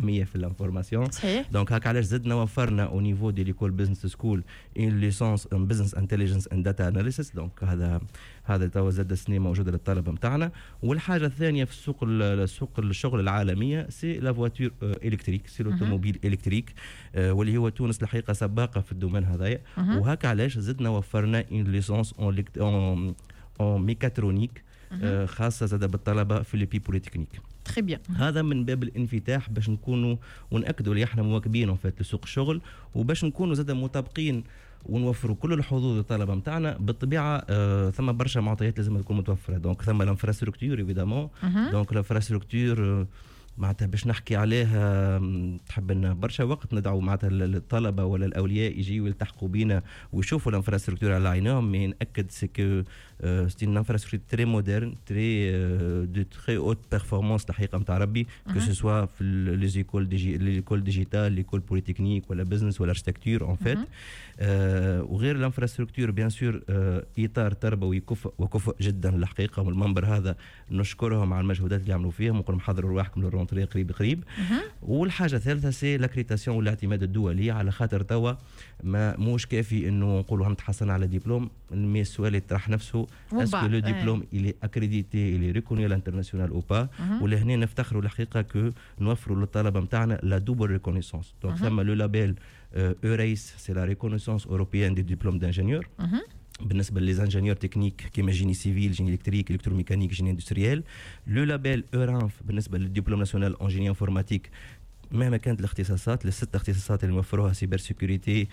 عالميه في الانفورماسيون. دونك هكا علاش زدنا وفرنا او نيفو دي ليكول بزنس سكول ان ليسونس ان بزنس انتليجنس اند داتا اناليسيس. دونك هذا توا زاد سنه موجوده للطلبه نتاعنا. والحاجه الثانيه في السوق الشغل العالميه سي لا فواتور الكتريك، سي لوتوموبيل الكتريك، واللي هو تونس الحقيقه سباقه في الدومين هذايا. وهكا علاش زدنا وفرنا ان ليسونس اون ميكاترونيك خاصه زاد بالطلبه في لي بوليتكنيك. تري بيان. هذا من باب الانفتاح باش نكونوا ونأكدوا اللي احنا مواكبين في لسوق الشغل، وباش نكونوا زاد مطابقين ونوفروا كل الحظوظ للطلبه نتاعنا. بالطبيعه ثم برشا معطيات لازم تكون متوفره. دونك ثم الانفراستركتور ايفيدامون. دونك الانفراستركتور معناتها باش نحكي عليها تحب لنا برشا وقت ندعو معناتها الطلبه ولا الاولياء يجيوا يلتحقوا بينا ويشوفوا الانفراستركتور على عينهم. مي ناكد سي كو سي ان انفراستركتور تري مودرن تري دو تري اوت بيرفورمانس الحقيقه نتاع ربي، كو سو سوا في لي زيكول ليكول ديجيتال ليكول بوليتكنيك ولا بزنس ولا اركتيكتور اون فيت. وغير الانفراستركتور بيان سور اطار تربوي كفء جدا الحقيقه. والمنبر هذا نشكرهم على المجهودات اللي عملوا فيها، ونقول حضروا رواحكم للرونتري قريب. والحاجه الثالثه سي لاكريتاسيون والاعتماد الدولي، على خاطر توا ما موش كافي انه نقولوا هم تحصلنا على دبلوم. مي السؤال يطرح نفسه اسكو لو دبلوم الي اكريديتي الي ريكوني الانترناسيونال او با. ولهنا نفتخروا الحقيقه كو نوفروا للطلبه نتاعنا لا دوبل ريكونيسونس. دونك ثم لو لابيل اوريس سي لا ريكونيسونس اوروبيان دي دبلوم دانجينيور بالنسبه للانجينيور تكنيك كيما جيني سيفيل، جيني الكتريك، الكتروميكانيك، جيني اندستريال. لو لابيل اورانف بالنسبه للدبلوم ناسيونال ان جيني انفورماتيك مهما كانت الاختصاصات، الست اختصاصات اللي موفروها سيبر سيكوريتي،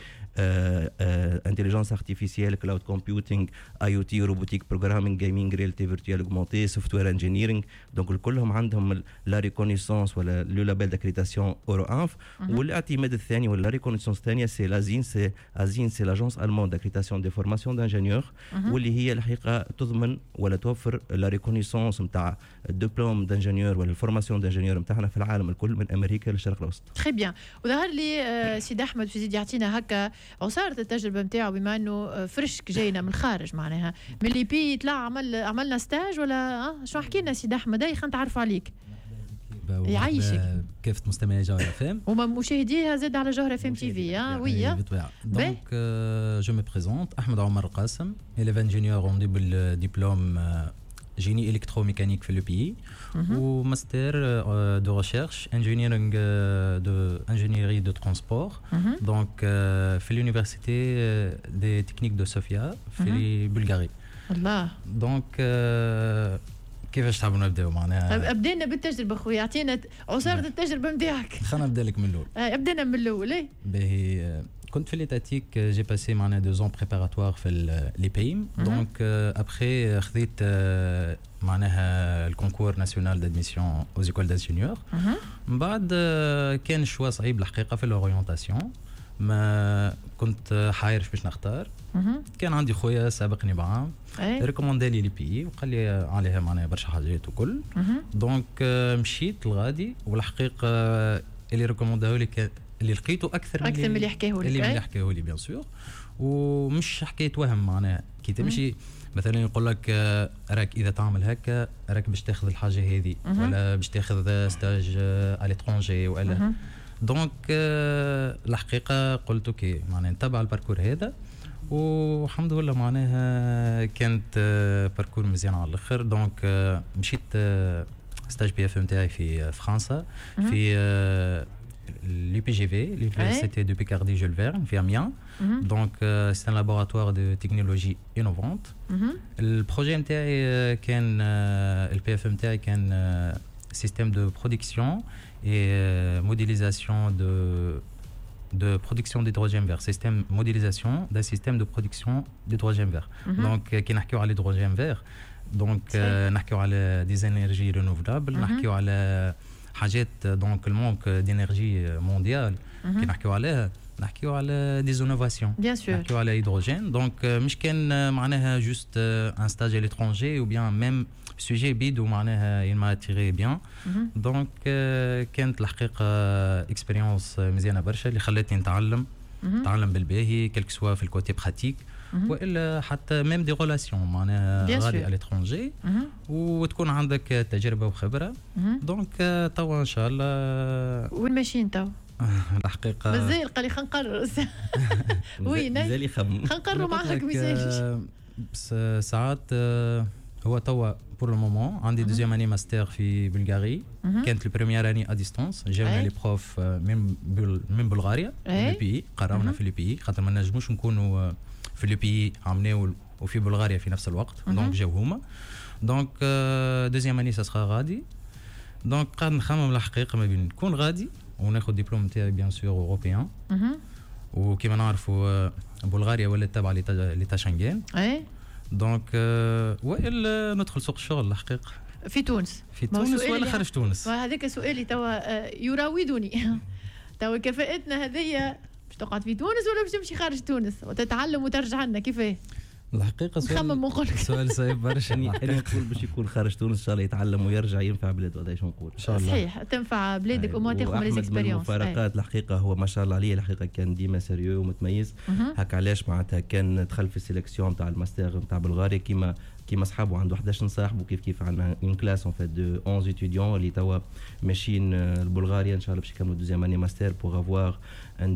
انتليجنس ارتيفيسيال، كلاود كومبيوتينغ، اي او تي، روبوتيك بروغرامينغ، جيمنج، رياليتي فيرتوال اوغمونتي، سوفت وير انجينيرينغ. دونك كلهم عندهم لا ريكونيسونس ولا لو لابيل داكريتاسيون اورو انف. والاعتماد الثاني ولا ريكونيسونس الثانيه سي لازين، سي ازين، سي لاجونس المون داكريتاسيون دي فورماسيون دانجينيور، واللي هي الحقيقه تضمن ولا توفر لا ريكونيسونس نتاع الدبلوم دانجينيور ولا الفورماسيون دانجينيور نتاعنا في العالم الكل من امريكا للشرق الاوسط. تري بيان. وظهر لي سيد احمد في زيد يعطينا هكا عصاره التجربه نتاعو، بما انه فرشك جاينا من الخارج معناها من لي بي طلع عملنا ستاج ولا شو حكي لنا سيد احمد؟ اي خلينا نتعرفوا عليك. يعيشك كافة مستمعي جوهر اف ام ومشاهديها زاد على جوهر اف ام تي في. وي بالطبيعه. دونك جو مي بريزونت احمد عمر القاسم، élève ingénieur en double diplôme génie électromécanique في l'EPI ou master de recherche ingénierie de transport donc في l'université des techniques de Sofia في Bulgarie. الله. donc كيفاش تحبوا نبداو معناها؟ بدينا بالتجربه خويا، اعطينا عصاره التجربه نتاعك. خلينا نبدا لك من الاول. بدينا من الاول. باهي كنت في ليتاتيك جي باسي معناها 2 ans préparatoires في لي بيم. دونك ابخي خذيت معناها الكونكور ناسيونال دادميسيون aux écoles d'ingénieurs. من بعد كان شويه صعيب الحقيقه في الاورينتاسيون، ما كنت حاير باش نختار. كان عندي خويا سابقني بعام ريكوموندي لي بي وقال لي عليها معناها برشا حاجات وكل. دونك مشيت الغادي، والحقيقه اللي ريكومونداو لي اللي لقيته اكثر من اللي حكاه لي بيان سور. ومش حكايه وهم معناها كي تمشي مثلا يقول لك راك اذا تعمل هكا راك باش تاخذ الحاجه هذه ولا باش تاخذ ستاج على ليترونجي ولا. دونك الحقيقه قلت اوكي معناها نتبع الباركور هذا، والحمد لله معناها كانت باركور مزيان على الاخر. دونك مشيت ستاج بي اف نتاعي في فرنسا في l'UPGV, l'Université de Picardie Jules Verne, في Amiens. Donc, c'est un laboratoire de technologie innovante. Le projet نتاعي كان الPF نتاعي كان système de production et modélisation de production d'hydrogène vert, système modélisation d'un système de production d'hydrogène vert. Donc, كي نحكيو على l'hydrogène vert, donc نحكيو على des énergies renouvelables, نحكيو على حاجات دونك المونك دينيرجي مونديال كي نحكيو عليها، نحكيو على دي زونوفاسيون، نحكيو على هيدروجين. دونك مش كان معناها جوست ان ستاج ا ليترونجي او بيان ميم سوجي بيدو معناها il m'a attiré bien. دونك كانت الحقيقه اكسبيريونس مزيانه برشا اللي خلتني نتعلم بالباهي كلك سوا في الكوتي براتيك والا حتى ميم دي ريلاسيون معناها غادي على ليترونجي وتكون عندك تجربه وخبره. دونك توا ان شاء الله وين ماشيين توا؟ الحقيقه مازال قال لي خلينا نقرر. وين مازال يخمم خلينا نقرروا معاك مازالش. ساعات هو توا بور لو مومون عندي دوزيام اني ماستر في بلغاري. كانت البريمير اني ا ديستونس. جاونا لي بروف من بلغاريا في البي قراونا في البي خاطر ما نجموش نكونوا في البي عملناو وفي بلغاريا في نفس الوقت. دونك جاو هما. دونك دوزيام اني سا سرا غادي. دونك قاعد نخمم الحقيقه ما بين نكون غادي وناخذ ديبلوم تاعي بيان سور اوروبيان. وكيما نعرفوا بلغاريا ولات تابعه لتا شنغن. دونك والا ندخل سوق الشغل الحقيقه في تونس ولا خارج تونس. وهذاك سؤالي توا يراودني. توا كفاءتنا هذيا باش تقعد في تونس ولا باش تمشي خارج تونس وتتعلم وترجع لنا كيفاه؟ الحقيقه سؤال صعيب برشا. انا نقول باش يكون خارج تونس ان شاء الله يتعلم ويرجع ينفع بلاده. هذا ايش نقول ان شاء الله صحيح تنفع بلادك وما تاخذ من ليزيكسبيريونس. المفارقات الحقيقه هو ما شاء الله عليه الحقيقه كان ديما سيريو ومتميز. هكا علاش معناتها كان دخل في السيليكسيون تاع الماستر تاع بلغاريا كيما صحابه عنده 11 صاحبه كيف عندنا اون كلاس ان فيت دو 11 ايتيديون اللي توا ماشيين لبلغاريا ان شاء الله باش يكملوا دوزيام اني ماستر بور افوار un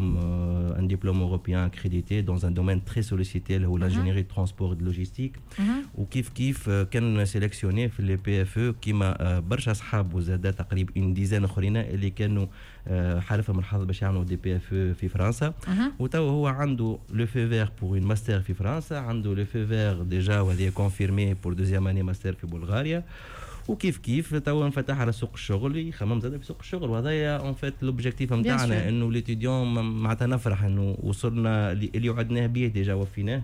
diplôme européen accrédité dans un domaine très sollicité اللي هو l'ingénierie de transport et de logistique. وكيف كان سيليكسيوني في لي بي اف او كيما برشا اصحاب وزاد تقريبا اون ديزان اخرين اللي كانوا حالفهم الحظ باش يعملوا دي بي اف او في فرنسا. وتوا هو عنده لو في فير بور اون ماستر في فرنسا، عنده لو في فير ديجا وهذه كونفيرمي بور دوزيام اني ماستر في بلغاريا. وكيف توا انفتح على سوق الشغل يخمم زاد في سوق الشغل. وهذايا اون فيت لوبجيكتيف نتاعنا انه ليتيديون معناتها نفرح انه وصلنا اللي وعدناه به ديجا وفيناه.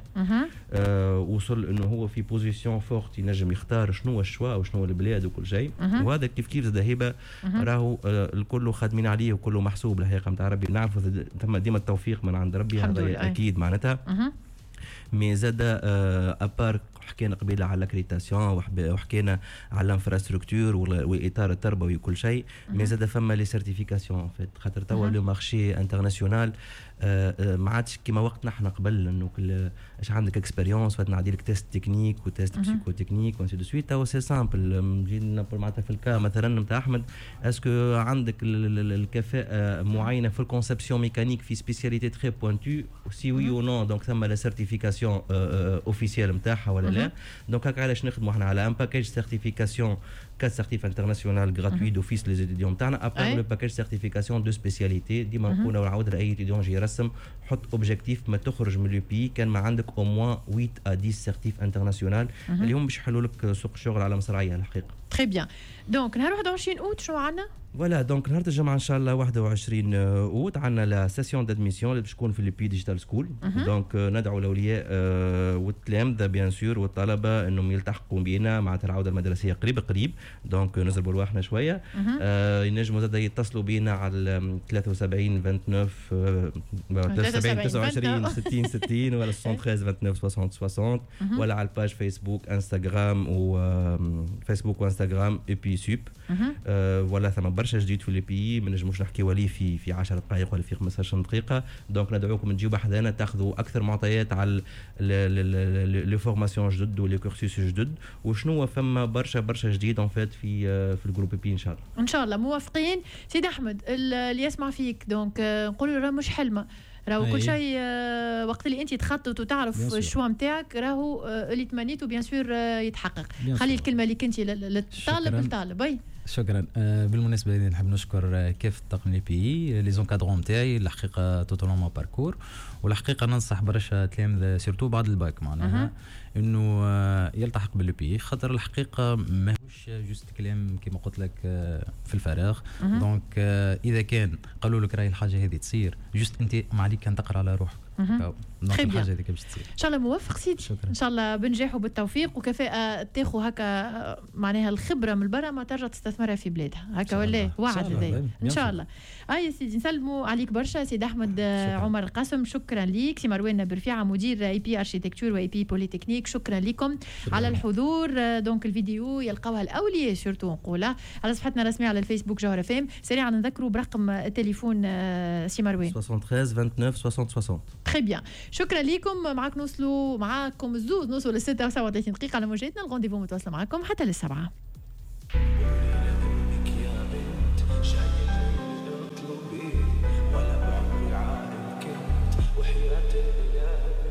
وصل انه هو في بوزيسيون فورت ينجم يختار شنو الشوا وشنو البلاد وكل شيء. وهذا كيف زاد هبه راهو الكل خادمين عليه وكله محسوب الحقيقه نتاع ربي. نعرفوا ثم ديما التوفيق من عند ربي هذا اكيد معناتها. مي زاد ابار حكينا قبيله على الاكريتاسيون وحكينا على الانفراستركتور والاطار التربوي وكل شيء. مي زاد فما لي سيرتيفيكاسيون فيت خاطر توا لو مارشي انترناسيونال ما عادش كيما وقتنا احنا قبل انه اش عندك اكسبيريونس فنعدي لك تيست تكنيك وتيست بسيكو تكنيك وانسي دو سويت. توا سي سامبل جينا معناتها في الكا مثلا نتاع احمد اسكو عندك الكفاءه معينه في الكونسبسيون ميكانيك في سبيسياليتي تري بوينتو سي وي او نو. دونك ثم لا سيرتيفيكاسيون اوفيسيال نتاعها ولا لا. دونك هكا علاش نخدموا احنا على ان باكاج سيرتيفيكاسيون 4 certifs internationaux gratuits d'office les étudiants تاعنا après le package certification de spécialité. ديما نقولوا ونعاود لاي ايتيديون جي يرسم حط اوبجيكتيف ما تخرج من لو بي كان ما عندك او موان 8 à 10 سيرتيف انترناسيونال اللي هم باش يحلوا لك سوق الشغل على مصراعيه الحقيقه. تري بيان. دونك نهار 21 اوت شنو عندنا؟ فوالا دونك نهار الجمعه ان شاء الله 21 اوت عندنا لا سيسيون دادميسيون اللي باش تكون في البي ديجيتال سكول. دونك ندعو الاولياء والتلامذه بيان سور والطلبه انهم يلتحقوا بينا مع العوده المدرسيه قريب. دونك نزربوا رواحنا شويه. ينجموا زاد يتصلوا بينا على 73 29 29 60 60 ولا 73 29 60 60 ولا على الباج فيسبوك انستغرام وفيسبوك وانستغرام اي بي سوب. ولا ثم برشا جديد في لي بي ما نجموش نحكيو عليه في 10 دقائق ولا في 15 دقيقه. دونك ندعوكم تجيو بحذانا تاخذوا اكثر معطيات على لي فورماسيون جدد ولي كورسوس جدد وشنو فما برشا جديد ان فيت في الجروب بي ان شاء الله. ان شاء الله موافقين. سيد احمد اللي يسمع فيك دونك نقولوا راه مش حلمه راهو كل شيء وقت اللي انت تخطط وتعرف الشوا نتاعك راهو اللي تمنيته بيان سور يتحقق. خلي الكلمه اللي كنتي للطالب اي شكرا. بالمناسبه نحب نشكر كيف الطاقم لي بي لي زونكادرون نتاعي الحقيقه توتالون ما باركور. والحقيقه ننصح برشا تلامذه سيرتو بعد الباك معناها انه يلتحق باللي بي خاطر الحقيقه ماهوش جوست كلام كما قلت لك في الفراغ. دونك اذا كان قالوا لك راهي الحاجه هذه تصير جوست انت ما عليك كان تقرا على روحك. دونك الحاجه هذيك باش تصير ان شاء الله. موفق سيدي ان شاء الله بنجاح وبالتوفيق وكفاءه تاخذ هكا معناها الخبره من برا ما ترجع تستثمرها في بلادها هكا ولا وعد هذا ان شاء الله. اي سيدي نسلموا عليك برشا سيد احمد عمر القاسم. شكرا ليك. سي مروان برفيعه مدير اي بي اركيتكتور واي بي بوليتكنيك. شكرا لكم على الحضور. دونك الفيديو يلقاوها الاولياء سورتو نقولها على صفحتنا الرسميه على الفيسبوك جوهر فام. سريعا نذكروا برقم التليفون سي مروان 73 29 60 60. تري بيان. شكرا لكم. معكم الزوز نوصلوا لل6 و37 دقيقه على موجتنا. الغونديفو متواصله معكم حتى لل7.